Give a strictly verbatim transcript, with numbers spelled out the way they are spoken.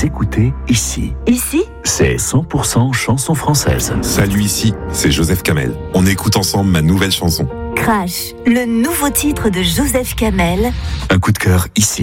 écoutez ici. Ici, c'est cent pour cent chanson française. Salut, ici, c'est Joseph Kamel. On écoute ensemble ma nouvelle chanson. Crash, le nouveau titre de Joseph Kamel. Un coup de cœur ici.